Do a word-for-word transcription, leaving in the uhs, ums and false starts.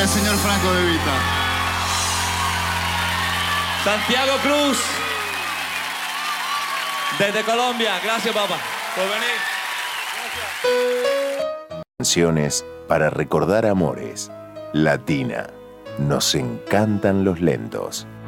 del señor Franco De Vita. Santiago Cruz, desde Colombia. Gracias, papá, por venir. Gracias. Canciones para recordar amores. Latina. Nos encantan los lentos.